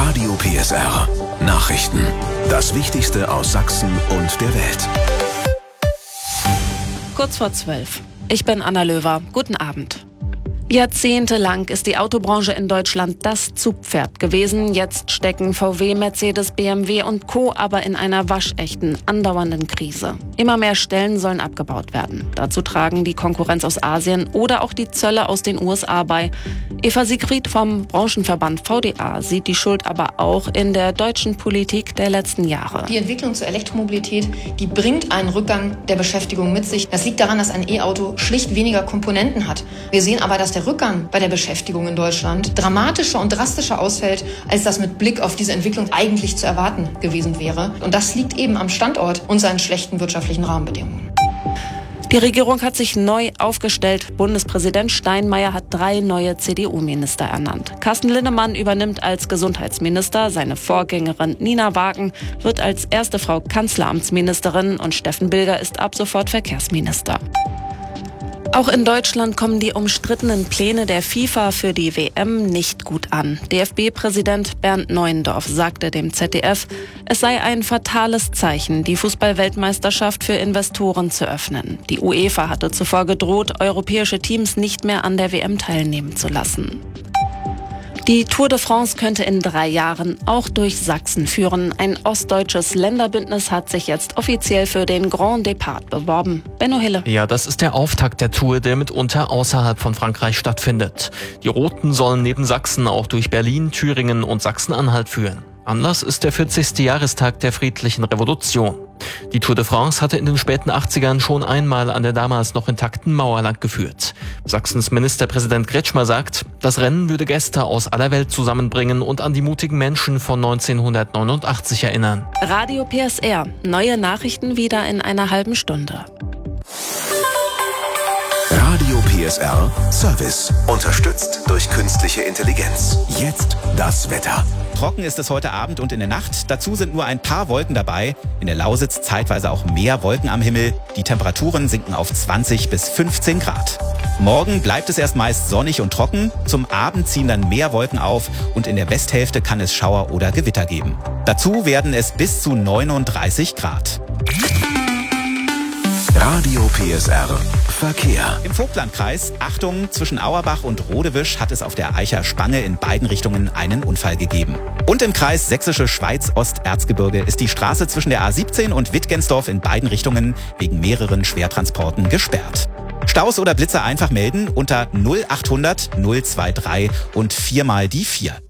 Radio PSR. Nachrichten. Das Wichtigste aus Sachsen und der Welt. Kurz vor 12. Ich bin Anna Löwer. Guten Abend. Jahrzehntelang ist die Autobranche in Deutschland das Zugpferd gewesen. Jetzt stecken VW, Mercedes, BMW und Co. aber in einer waschechten, andauernden Krise. Immer mehr Stellen sollen abgebaut werden. Dazu tragen die Konkurrenz aus Asien oder auch die Zölle aus den USA bei. Eva Siegfried vom Branchenverband VDA sieht die Schuld aber auch in der deutschen Politik der letzten Jahre. Die Entwicklung zur Elektromobilität, die bringt einen Rückgang der Beschäftigung mit sich. Das liegt daran, dass ein E-Auto schlicht weniger Komponenten hat. Wir sehen aber, dass der Rückgang bei der Beschäftigung in Deutschland dramatischer und drastischer ausfällt, als das mit Blick auf diese Entwicklung eigentlich zu erwarten gewesen wäre. Und das liegt eben am Standort und seinen schlechten wirtschaftlichen Rahmenbedingungen. Die Regierung hat sich neu aufgestellt. Bundespräsident Steinmeier hat 3 neue CDU-Minister ernannt. Carsten Linnemann übernimmt als Gesundheitsminister, seine Vorgängerin Nina Wagen wird als erste Frau Kanzleramtsministerin und Steffen Bilger ist ab sofort Verkehrsminister. Auch in Deutschland kommen die umstrittenen Pläne der FIFA für die WM nicht gut an. DFB-Präsident Bernd Neuendorf sagte dem ZDF, es sei ein fatales Zeichen, die Fußball-Weltmeisterschaft für Investoren zu öffnen. Die UEFA hatte zuvor gedroht, europäische Teams nicht mehr an der WM teilnehmen zu lassen. Die Tour de France könnte in 3 Jahren auch durch Sachsen führen. Ein ostdeutsches Länderbündnis hat sich jetzt offiziell für den Grand Départ beworben. Benno Hille. Ja, das ist der Auftakt der Tour, der mitunter außerhalb von Frankreich stattfindet. Die Roten sollen neben Sachsen auch durch Berlin, Thüringen und Sachsen-Anhalt führen. Anlass ist der 40. Jahrestag der friedlichen Revolution. Die Tour de France hatte in den späten 80ern schon einmal an der damals noch intakten Mauer lang geführt. Sachsens Ministerpräsident Kretschmer sagt, das Rennen würde Gäste aus aller Welt zusammenbringen und an die mutigen Menschen von 1989 erinnern. Radio PSR. Neue Nachrichten wieder in einer halben Stunde. Radio PSR Service. Unterstützt durch künstliche Intelligenz. Jetzt das Wetter. Trocken ist es heute Abend und in der Nacht. Dazu sind nur ein paar Wolken dabei. In der Lausitz zeitweise auch mehr Wolken am Himmel. Die Temperaturen sinken auf 20 bis 15 Grad. Morgen bleibt es erst meist sonnig und trocken. Zum Abend ziehen dann mehr Wolken auf und in der Westhälfte kann es Schauer oder Gewitter geben. Dazu werden es bis zu 39 Grad. Radio PSR Verkehr. Im Vogtlandkreis, Achtung, zwischen Auerbach und Rodewisch hat es auf der Eicher Spange in beiden Richtungen einen Unfall gegeben. Und im Kreis Sächsische Schweiz-Osterzgebirge ist die Straße zwischen der A17 und Wittgensdorf in beiden Richtungen wegen mehreren Schwertransporten gesperrt. Staus oder Blitzer einfach melden unter 0800 023 und 4 mal die 4.